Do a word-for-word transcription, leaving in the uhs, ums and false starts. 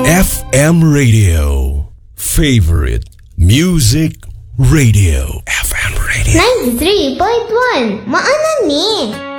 F M Radio. Favorite Music Radio. F M Radio. ninety-three point one. Maanan ni.